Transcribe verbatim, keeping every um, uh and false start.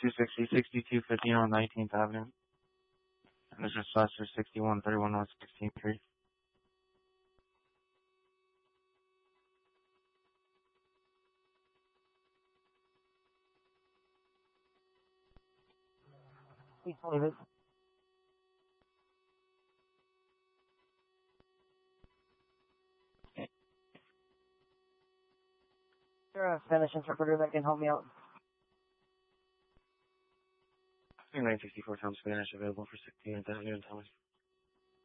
two sixty, sixty-two fifty on nineteenth Avenue. And this is Foster sixty-one thirty-one on sixteenth Street. Please leave it. Is there a Spanish interpreter that can help me out? nine sixty-four Tom Spanish available for sixteenth Avenue and Thomas.